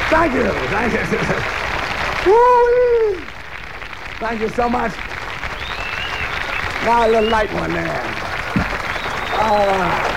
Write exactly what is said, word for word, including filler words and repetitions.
Thank you. Thank you. Woo-wee. Thank you so much. Now a little light one there. All right.